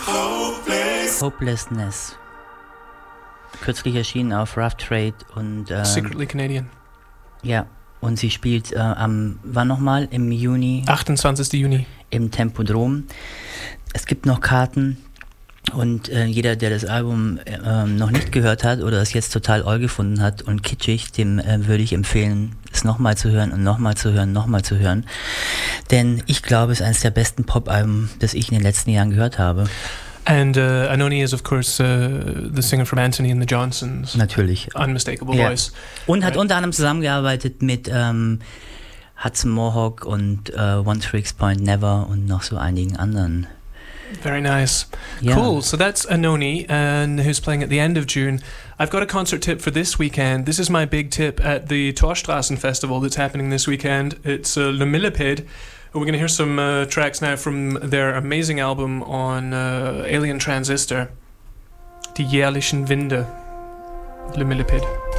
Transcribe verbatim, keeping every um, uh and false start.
Hopeless. Hopelessness. Kürzlich erschienen auf Rough Trade und ähm, Secretly Canadian. Ja, und sie spielt äh, am, wann nochmal? Im Juni? achtundzwanzigsten Juni. Im Tempodrom. Es gibt noch Karten und äh, jeder, der das Album äh, noch nicht gehört hat oder es jetzt total oll gefunden hat und kitschig, dem äh, würde ich empfehlen, es nochmal zu hören und nochmal zu hören, nochmal zu hören. Denn ich glaube, es ist eines der besten Pop-Alben, das ich in den letzten Jahren gehört habe. And uh, Anoni is, of course, uh, the singer from Anthony and the Johnsons. Natürlich. Unmistakable Ja. voice. Und hat Right. unter anderem zusammengearbeitet mit ähm, Hudson Mohawk und äh, One Tricks Point Never und noch so einigen anderen. Very nice. Yeah. Cool. So that's Anoni, and who's playing at the end of June. I've got a concert tip for this weekend. This is my big tip at the Torstrassen Festival that's happening this weekend. It's uh, Le Millipede. We're going to hear some uh, tracks now from their amazing album on uh, Alien Transistor. Die jährlichen Winde. Le Millipede.